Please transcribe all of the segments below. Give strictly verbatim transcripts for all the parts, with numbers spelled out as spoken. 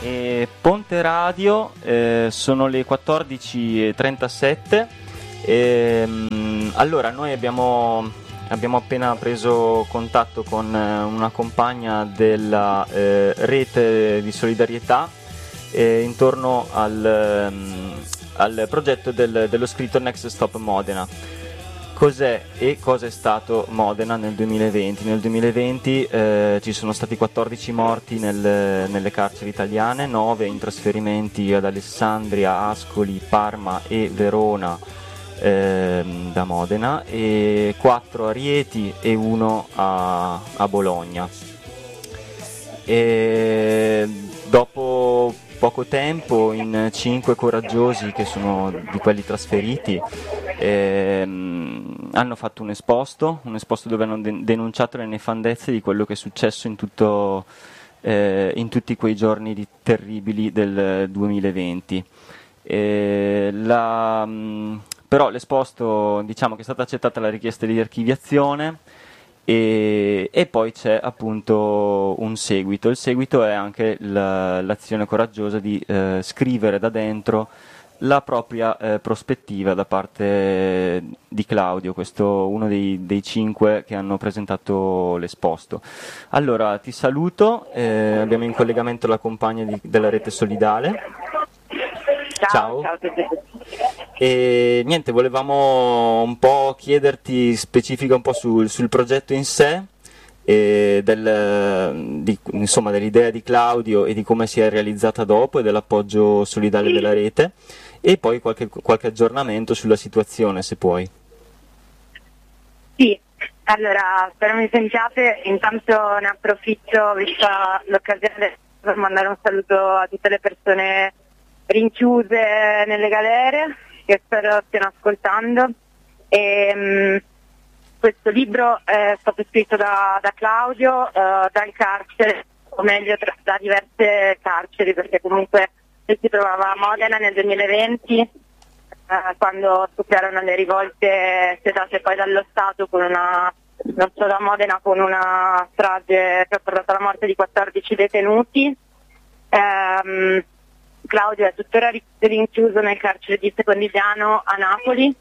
e Ponte Radio, eh, sono le quattordici e trentasette. E, mh, allora, noi abbiamo, abbiamo appena preso contatto con eh, una compagna della eh, rete di solidarietà eh, intorno al, um, al progetto del, dello scritto Next Stop Modena. Cos'è e cosa è stato Modena nel duemilaventi? Nel duemilaventi eh, ci sono stati quattordici morti nel, nelle carceri italiane, nove in trasferimenti ad Alessandria, Ascoli, Parma e Verona eh, da Modena, e quattro a Rieti e uno a, a Bologna. E dopo poco tempo, in cinque coraggiosi che sono di quelli trasferiti ehm, hanno fatto un esposto, un esposto dove hanno de- denunciato le nefandezze di quello che è successo in, tutto, eh, in tutti quei giorni di- terribili del duemilaventi. E la, mh, però l'esposto, diciamo che è stata accettata la richiesta di archiviazione. E, e poi c'è appunto un seguito. Il seguito è anche la, l'azione coraggiosa di eh, scrivere da dentro la propria eh, prospettiva da parte di Claudio, questo uno dei, dei cinque che hanno presentato l'esposto. Allora ti saluto, eh, abbiamo in collegamento la compagna di, della rete solidale. Ciao, Ciao. ciao a tutti. E niente, volevamo un po' chiederti specifica un po' sul, sul progetto in sé, e del, di, insomma, dell'idea di Claudio e di come si è realizzata dopo, e dell'appoggio solidale della rete, e poi qualche, qualche aggiornamento sulla situazione, se puoi. Sì, allora spero mi sentiate. Intanto ne approfitto, vista l'occasione, per mandare un saluto a tutte le persone rinchiuse nelle galere, che spero stiano ascoltando. E, mh, questo libro è stato scritto da, da Claudio, uh, dal carcere, o meglio tra, da diverse carceri, perché comunque lui si trovava a Modena nel duemilaventi, uh, quando scoppiarono le rivolte sedate poi dallo Stato, con una, non solo a Modena, con una strage che ha portato alla morte di quattordici detenuti. Um, Claudio è tuttora rinchiuso nel carcere di Secondigliano a Napoli,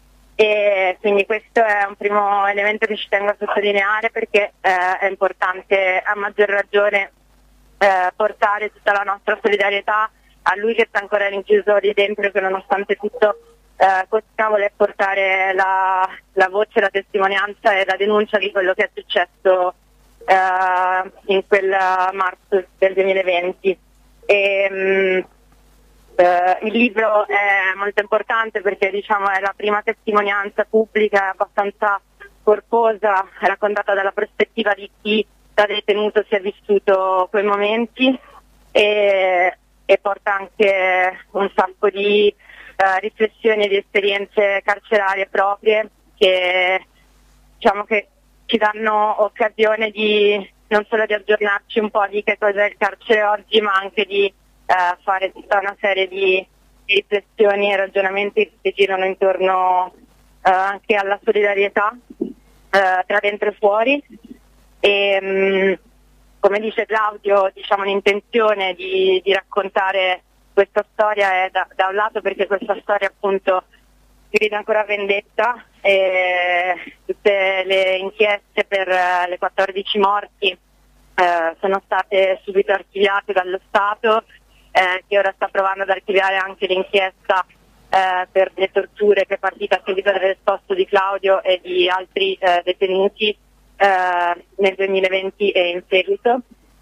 e quindi questo è un primo elemento che ci tengo a sottolineare, perché eh, è importante a maggior ragione eh, portare tutta la nostra solidarietà a lui che sta ancora rinchiuso lì dentro, che nonostante tutto eh, continua a voler portare la, la voce, la testimonianza e la denuncia di quello che è successo eh, in quel marzo del duemilaventi. E, mh, Uh, il libro è molto importante perché, diciamo, è la prima testimonianza pubblica, abbastanza corposa, raccontata dalla prospettiva di chi da detenuto si è vissuto quei momenti, e, e porta anche un sacco di uh, riflessioni e di esperienze carcerarie proprie che, diciamo, che ci danno occasione di non solo di aggiornarci un po' di che cos'è il carcere oggi, ma anche di Uh, fare tutta una serie di, di riflessioni e ragionamenti che girano intorno uh, anche alla solidarietà uh, tra dentro e fuori. E um, come dice Claudio, diciamo, l'intenzione di, di raccontare questa storia è da, da un lato perché questa storia appunto si vede ancora vendetta, e tutte le inchieste per uh, le quattordici morti uh, sono state subito archiviate dallo Stato, Eh, che ora sta provando ad archiviare anche l'inchiesta eh, per le torture che è partita a seguito dell'esposto di Claudio e di altri eh, detenuti eh, nel duemilaventi e in seguito.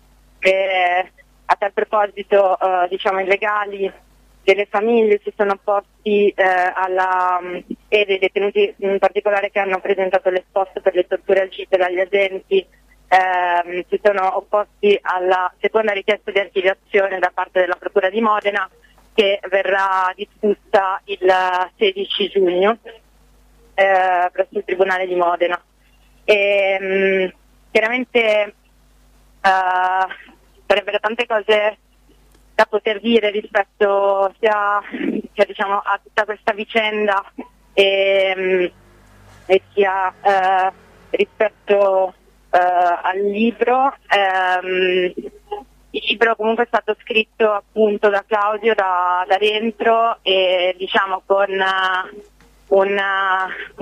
E, a tal proposito, eh, diciamo, i legali delle famiglie si sono opposti eh, alla, e dei detenuti in particolare che hanno presentato l'esposto per le torture agite dagli agenti, Eh, si sono opposti alla seconda richiesta di archiviazione da parte della Procura di Modena, che verrà discussa il sedici giugno eh, presso il Tribunale di Modena. E, mh, chiaramente eh, sarebbero tante cose da poter dire rispetto sia, sia diciamo, a tutta questa vicenda, e, mh, e sia eh, rispetto Uh, al libro. Um, Il libro comunque è stato scritto appunto da Claudio da, da dentro e diciamo con uh, un, uh,